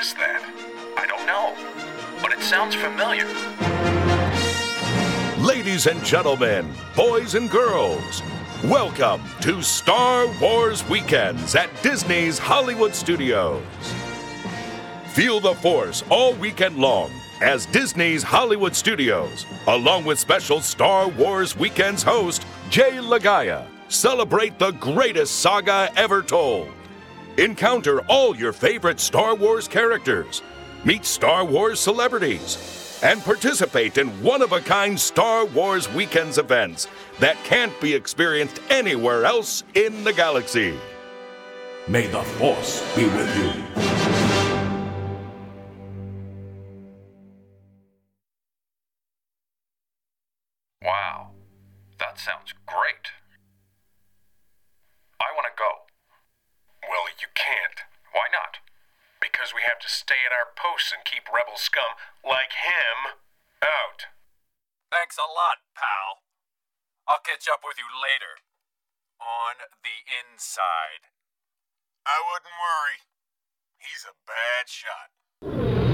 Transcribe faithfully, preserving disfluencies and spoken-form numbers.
is that? I don't know, but it sounds familiar. Ladies and gentlemen, boys and girls, welcome to Star Wars Weekends at Disney's Hollywood Studios. Feel the Force all weekend long as Disney's Hollywood Studios, along with special Star Wars Weekends host Jay Lagaya, celebrate the greatest saga ever told. Encounter all your favorite Star Wars characters, meet Star Wars celebrities, and participate in one-of-a-kind Star Wars Weekends events that can't be experienced anywhere else in the galaxy. May the Force be with you. Wow, that sounds great. I want to go. Well, you can't. Why not? Because we have to stay at our posts and keep rebel scum like him out. Thanks a lot, pal. I'll catch up with you later. On the inside. I wouldn't worry. He's a bad shot.